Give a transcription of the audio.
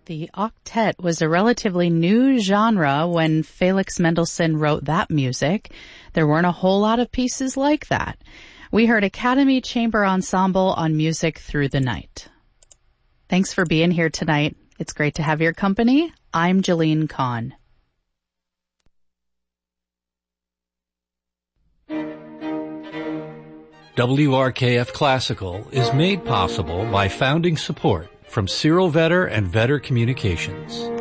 The octet was a relatively new genre when Felix Mendelssohn wrote that music. There weren't a whole lot of pieces like that. We heard Academy Chamber Ensemble on Music Through the Night. Thanks for being here tonight. It's great to have your company. I'm Jalene Kahn. WRKF Classical is made possible by founding support from Cyril Vetter and Vetter Communications.